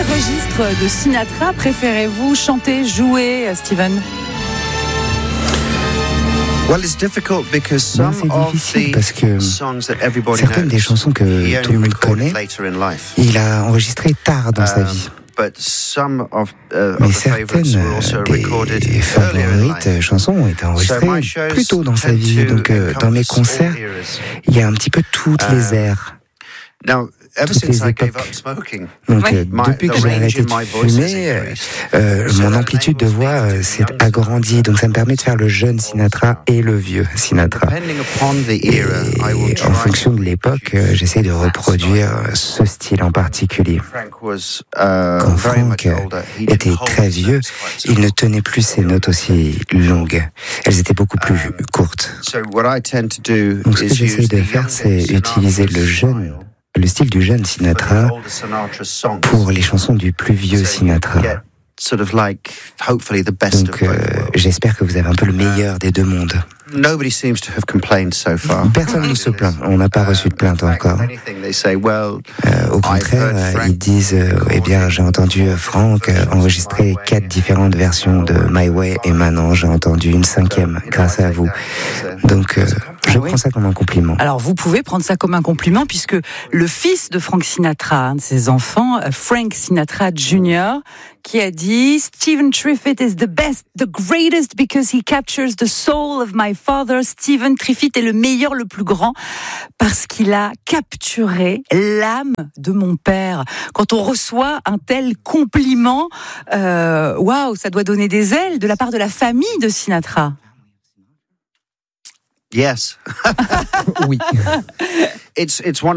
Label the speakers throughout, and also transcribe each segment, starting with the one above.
Speaker 1: registre de Sinatra préférez-vous chanter, jouer, Steven?
Speaker 2: C'est difficile parce que certaines des chansons que tout le monde connaît, il a enregistrées tard dans sa vie. Mais certaines des favorites chansons ont été enregistrées plus tôt dans sa vie. Donc dans mes concerts, il y a un petit peu toutes les eras. Toutes les époques. Donc, depuis que j'ai arrêté de fumer, mon amplitude de voix s'est agrandie. Donc, ça me permet de faire le jeune Sinatra et le vieux Sinatra. Et en fonction de l'époque, j'essaie de reproduire ce style en particulier. Quand Frank était très vieux, il ne tenait plus ses notes aussi longues. Elles étaient beaucoup plus courtes. Donc, ce que j'essaie de faire, c'est utiliser le style du jeune Sinatra pour les chansons du plus vieux Sinatra. Donc, j'espère que vous avez un peu le meilleur des deux mondes. Personne ne se plaint. On n'a pas reçu de plainte encore. Au contraire, ils disent eh bien, j'ai entendu Frank enregistrer 4 différentes versions de My Way et maintenant j'ai entendu une 5e grâce à vous. Donc, je prends ça comme un compliment.
Speaker 1: Alors, vous pouvez prendre ça comme un compliment puisque le fils de Frank Sinatra, un de ses enfants, Frank Sinatra Jr., qui a dit Stephen Triffitt is the best, the greatest because he captures the soul of my father. Stephen Triffitt est le meilleur, le plus grand parce qu'il a capturé l'âme de mon père. Quand on reçoit un tel compliment, waouh, ça doit donner des ailes de la part de la famille de Sinatra.
Speaker 2: Yes. Oui. C'est une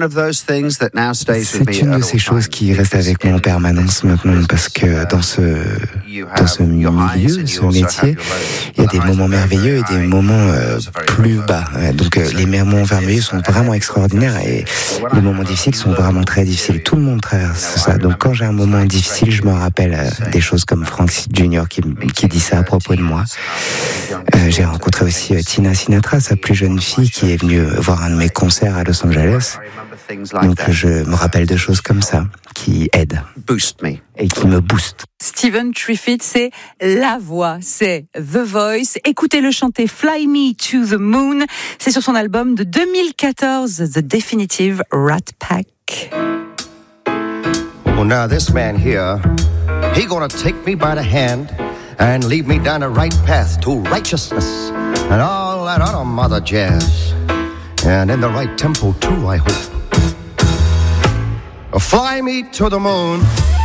Speaker 2: de ces choses qui reste avec moi en permanence maintenant parce que dans ce milieu, ce métier, il y a des moments merveilleux et des moments plus bas. Donc les moments merveilleux sont vraiment extraordinaires et les moments difficiles sont vraiment très difficiles. Tout le monde traverse ça. Donc quand j'ai un moment difficile, je me rappelle des choses comme Frank Jr. qui dit ça à propos de moi. J'ai rencontré aussi Tina Sinatra, sa plus jeune fille, qui est venue voir un de mes concerts à Los Angeles. Donc je me rappelle de choses comme ça qui aident et qui me boostent.
Speaker 1: Stephen Triffitt, c'est la voix, c'est The Voice. Écoutez-le chanter Fly Me to the Moon. C'est sur son album de 2014, The Definitive Rat Pack.
Speaker 3: Oh, now this man here, he gonna take me by the hand and lead me down the right path to righteousness and all that other mother jazz. And in the right tempo too, I hope. Fly me to the moon.